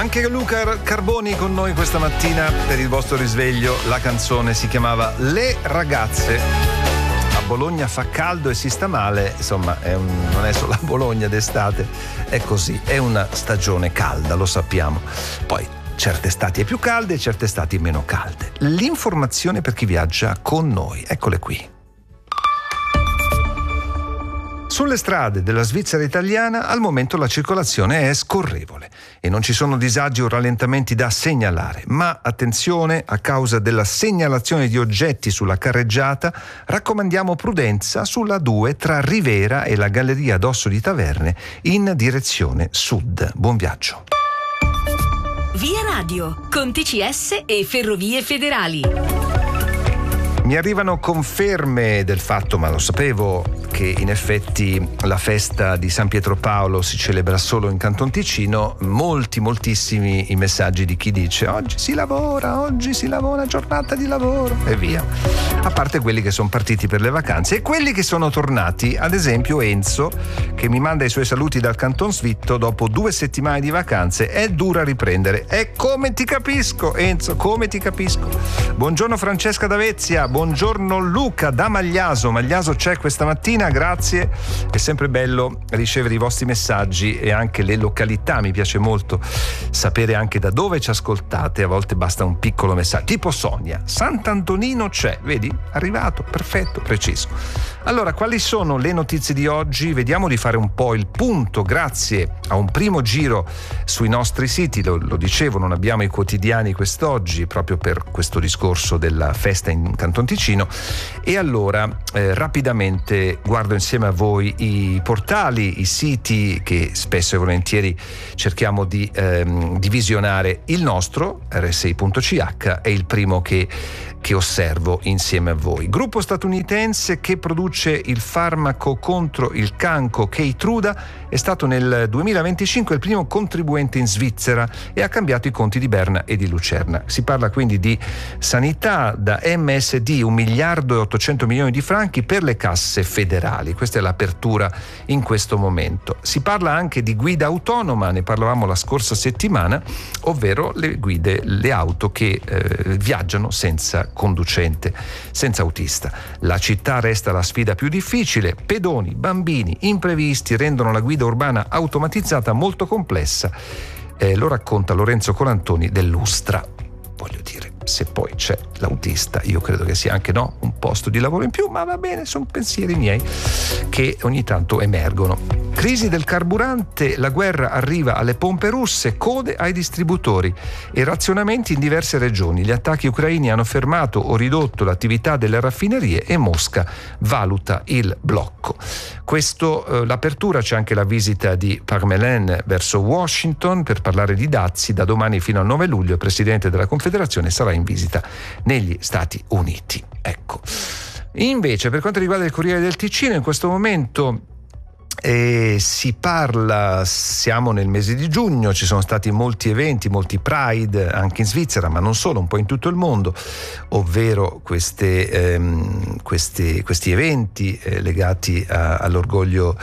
Anche Luca Carboni con noi questa mattina per il vostro risveglio. La canzone si chiamava Le ragazze. A Bologna fa caldo e si sta male, insomma non è solo a Bologna d'estate, è così, è una stagione calda, lo sappiamo. Poi certe estati è più calde, certe estati meno calde. L'informazione per chi viaggia con noi, eccole qui. Sulle strade della Svizzera italiana al momento la circolazione è scorrevole e non ci sono disagi o rallentamenti da segnalare, ma attenzione, a causa della segnalazione di oggetti sulla carreggiata raccomandiamo prudenza sulla 2 tra Rivera e la Galleria d'Osso di Taverne in direzione sud. Buon viaggio. Via Radio, con TCS e Ferrovie Federali. Mi arrivano conferme del fatto, ma lo sapevo, che in effetti la festa di San Pietro Paolo si celebra solo in Canton Ticino. Moltissimi i messaggi di chi dice oggi si lavora, giornata di lavoro e via. A parte quelli che sono partiti per le vacanze e quelli che sono tornati, ad esempio Enzo, che mi manda i suoi saluti dal Canton Svitto dopo 2 settimane di vacanze. È dura riprendere. E come ti capisco, Enzo, come ti capisco. Buongiorno Francesca D'Avezia. Buongiorno Luca da Magliaso. Magliaso c'è questa mattina, grazie. È sempre bello ricevere i vostri messaggi e anche le località. Mi piace molto sapere anche da dove ci ascoltate. A volte basta un piccolo messaggio. Tipo Sonia, Sant'Antonino c'è, vedi? Arrivato, perfetto, preciso. Allora, quali sono le notizie di oggi? Vediamo di fare un po' il punto grazie a un primo giro sui nostri siti. Lo dicevo, non abbiamo i quotidiani quest'oggi proprio per questo discorso della festa in Canton Ticino, e allora rapidamente guardo insieme a voi i portali, i siti che spesso e volentieri cerchiamo di visionare. Il nostro RSI.ch è il primo che osservo insieme a voi. Gruppo statunitense che produce il farmaco contro il cancro Keytruda è stato nel 2025 il primo contribuente in Svizzera e ha cambiato i conti di Berna e di Lucerna. Si parla quindi di sanità da MSD, 1 miliardo e 800 milioni di franchi per le casse federali. Questa è l'apertura in questo momento. Si parla anche di guida autonoma, ne parlavamo la scorsa settimana, ovvero le auto che viaggiano senza conducente, senza autista. La città resta la sfida più difficile. Pedoni, bambini, imprevisti rendono la guida urbana automatizzata molto complessa. Lo racconta Lorenzo Colantoni dell'Ustra. Voglio dire, se poi c'è l'autista, io credo che sia anche un posto di lavoro in più, ma va bene, sono pensieri miei che ogni tanto emergono. Crisi del carburante, la guerra arriva alle pompe russe, code ai distributori e razionamenti in diverse regioni. Gli attacchi ucraini hanno fermato o ridotto l'attività delle raffinerie e Mosca valuta il blocco. L'apertura, c'è anche la visita di Parmelin verso Washington per parlare di dazi. Da domani fino al 9 luglio il presidente della Confederazione sarà in visita negli Stati Uniti. Ecco. Invece, per quanto riguarda il Corriere del Ticino, in questo momento si parla, siamo nel mese di giugno, ci sono stati molti eventi, molti Pride anche in Svizzera, ma non solo, un po' in tutto il mondo, ovvero questi eventi legati all'orgoglio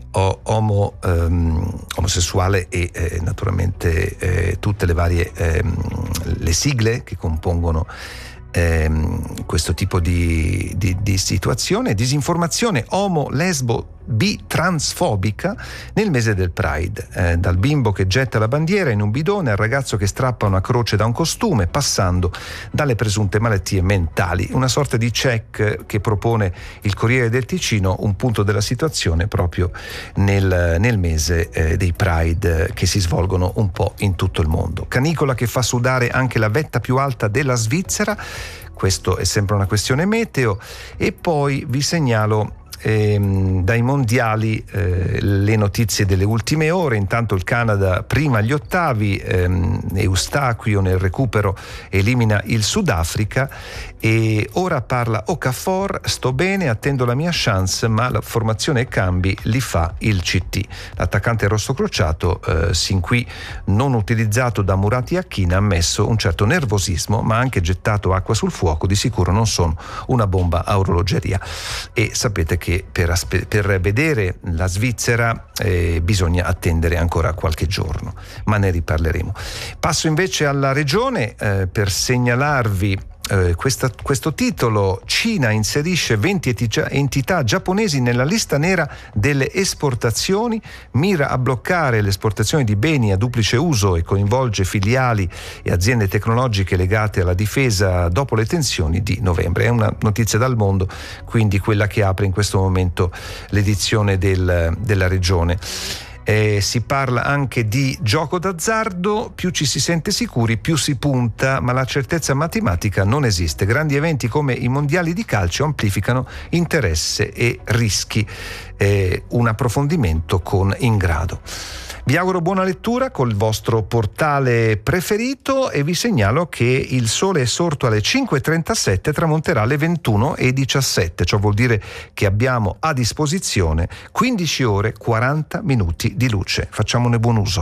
omosessuale e naturalmente tutte le varie le sigle che compongono questo tipo di situazione, disinformazione omo, lesbo, transfobica nel mese del Pride, dal bimbo che getta la bandiera in un bidone al ragazzo che strappa una croce da un costume, passando dalle presunte malattie mentali. Una sorta di check che propone il Corriere del Ticino, un punto della situazione proprio nel mese dei Pride che si svolgono un po' in tutto il mondo. Canicola che fa sudare anche la vetta più alta della Svizzera, questo è sempre una questione meteo. E poi vi segnalo dai mondiali le notizie delle ultime ore. Intanto il Canada prima agli ottavi, Eustachio nel recupero elimina il Sudafrica e ora parla Okafor, sto bene, attendo la mia chance, ma la formazione e cambi li fa il CT. L'attaccante rossocrociato sin qui non utilizzato da Murat Yakin ha ammesso un certo nervosismo, ma ha anche gettato acqua sul fuoco, di sicuro non sono una bomba a orologeria. E sapete che che per vedere la Svizzera bisogna attendere ancora qualche giorno, ma ne riparleremo. Passo invece alla regione per segnalarvi questo titolo: Cina inserisce 20 entità giapponesi nella lista nera delle esportazioni, mira a bloccare le esportazioni di beni a duplice uso e coinvolge filiali e aziende tecnologiche legate alla difesa dopo le tensioni di novembre. È una notizia dal mondo, quindi quella che apre in questo momento l'edizione della regione. Si parla anche di gioco d'azzardo: più ci si sente sicuri, più si punta, ma la certezza matematica non esiste. Grandi eventi come i mondiali di calcio amplificano interesse e rischi. Un approfondimento con Ingrado. Vi auguro buona lettura col vostro portale preferito e vi segnalo che il sole è sorto alle 5:37, tramonterà alle 21:17. Ciò vuol dire che abbiamo a disposizione 15 ore 40 minuti di luce. Facciamone buon uso.